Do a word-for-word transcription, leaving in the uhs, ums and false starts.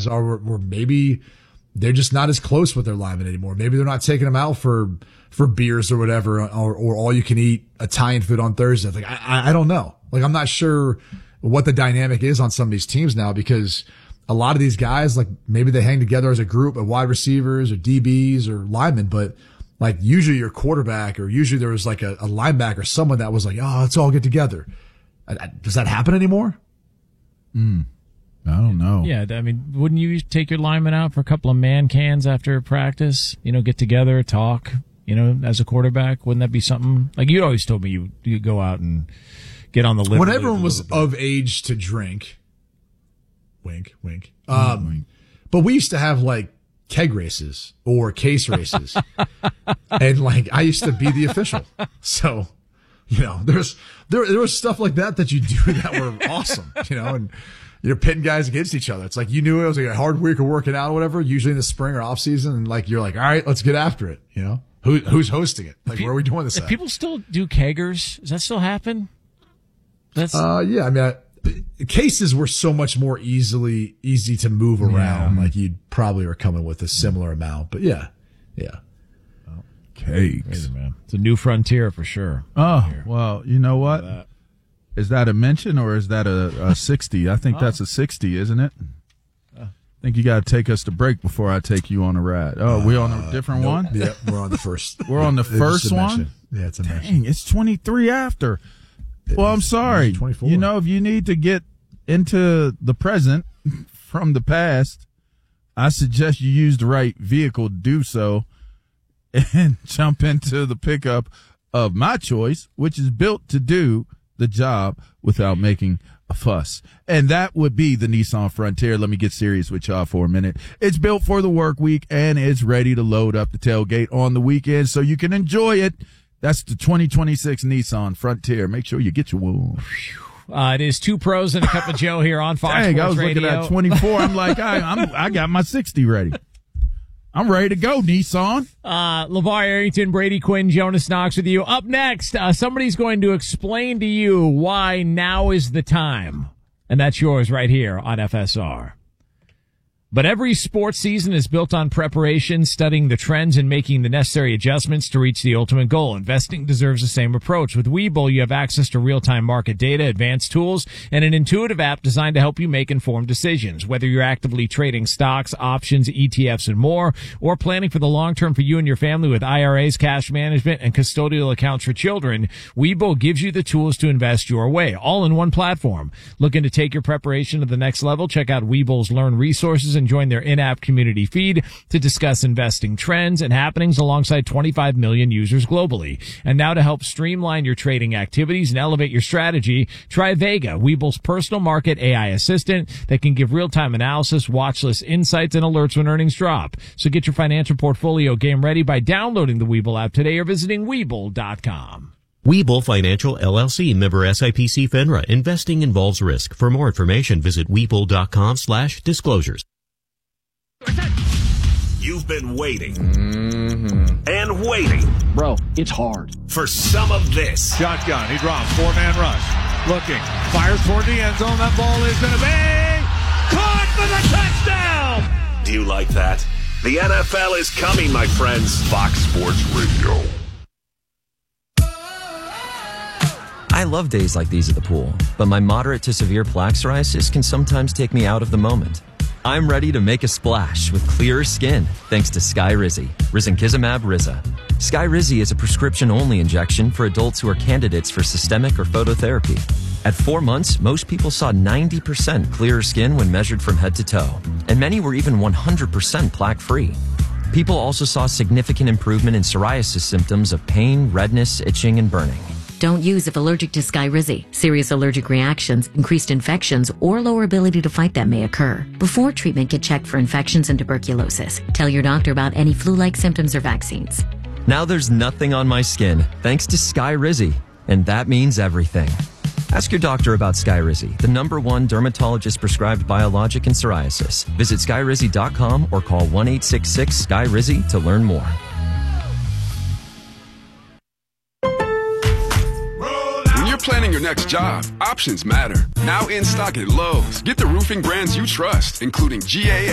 guys are where, where maybe they're just not as close with their linemen anymore. Maybe they're not taking them out for, for beers or whatever, or, or all you can eat Italian food on Thursday. Like, I, I don't know. Like, I'm not sure what the dynamic is on some of these teams now, because a lot of these guys, like, maybe they hang together as a group of wide receivers or D Bs or linemen, but like usually your quarterback or usually there was like a, a linebacker, someone that was like, oh, let's all get together. Does that happen anymore? Hmm. I don't know. Yeah, I mean, wouldn't you take your linemen out for a couple of man cans after practice? You know, get together, talk, you know, as a quarterback? Wouldn't that be something? Like, you always told me you you go out and get on the liver. When everyone was of age to drink, wink, wink. Um, mm, wink. But we used to have, like, keg races or case races. And, like, I used to be the official. So, you know, there's there there was stuff like that that you do that were awesome, you know, and you're pitting guys against each other. It's like you knew it was like a hard week of working out or whatever, usually in the spring or off season, and like you're like, all right, let's get after it. You know, who who's hosting it? Like, where are we doing this at? People still do keggers. Does that still happen? That's uh yeah. I mean, I, cases were so much more easily easy to move around. Yeah. Like you probably are coming with a similar amount, but yeah, yeah. Cakes, crazy, man. It's a new frontier for sure. Oh well, you know what? Is that a mention or is that a, a sixty? I think oh. that's a sixty, isn't it? I think you got to take us to break before I take you on a ride. Oh, uh, we're on a different nope. one? Yeah, we're on the first. We're on the first one? Yeah, it's a Dang, mention. it's twenty-three after. It well, I'm is, sorry. twenty-four. You know, if you need to get into the present from the past, I suggest you use the right vehicle to do so and jump into the pickup of my choice, which is built to do the job without making a fuss. And that would be the Nissan Frontier. Let me get serious with y'all for a minute. It's built for the work week and it's ready to load up the tailgate on the weekend so you can enjoy it. That's the twenty twenty-six Nissan Frontier. Make sure you get your one. Uh, it is two pros and a cup of Joe here on Fox Dang, Sports I was Radio. looking at twenty-four. I'm like, I, I'm, I got my sixty ready. I'm ready to go, Nissan. Uh, LeVar Arrington, Brady Quinn, Jonas Knox with you. Up next, uh, somebody's going to explain to you why now is the time. And that's yours right here on F S R. But every sports season is built on preparation, studying the trends, and making the necessary adjustments to reach the ultimate goal. Investing deserves the same approach. With Webull, you have access to real-time market data, advanced tools, and an intuitive app designed to help you make informed decisions. Whether you're actively trading stocks, options, E T Fs, and more, or planning for the long term for you and your family with I R As, cash management, and custodial accounts for children, Webull gives you the tools to invest your way, all in one platform. Looking to take your preparation to the next level? Check out Webull's Learn resources and join their in-app community feed to discuss investing trends and happenings alongside twenty-five million users globally. And now to help streamline your trading activities and elevate your strategy, try Vega, Webull's personal market A I assistant that can give real-time analysis, watch list insights, and alerts when earnings drop. So get your financial portfolio game ready by downloading the Webull app today or visiting Webull dot com. Webull Financial, L L C, member S I P C FINRA. Investing involves risk. For more information, visit Webull dot com slash disclosures. You've been waiting mm-hmm. and waiting. Bro, it's hard. For some of this. Shotgun, he drops, four-man rush. Looking, fires toward the end zone. That ball is going to be caught for the touchdown. Do you like that? The N F L is coming, my friends. Fox Sports Radio. I love days like these at the pool, but my moderate to severe plaque psoriasis can sometimes take me out of the moment. I'm ready to make a splash with clearer skin thanks to Skyrizi, risankizumab Riza. Skyrizi is a prescription-only injection for adults who are candidates for systemic or phototherapy. At four months, most people saw ninety percent clearer skin when measured from head to toe, and many were even one hundred percent plaque-free. People also saw significant improvement in psoriasis symptoms of pain, redness, itching, and burning. Don't use if allergic to Skyrizi. Serious allergic reactions, increased infections, or lower ability to fight them may occur. Before treatment, get checked for infections and tuberculosis. Tell your doctor about any flu-like symptoms or vaccines. Now there's nothing on my skin thanks to Skyrizi, and that means everything. Ask your doctor about Skyrizi, the number one dermatologist-prescribed biologic in psoriasis. Visit Skyrizi dot com or call one eight six six S K Y R I Z I to learn more. Planning your next job, options matter. Now in stock at Lowe's. Get the roofing brands you trust, including G A A,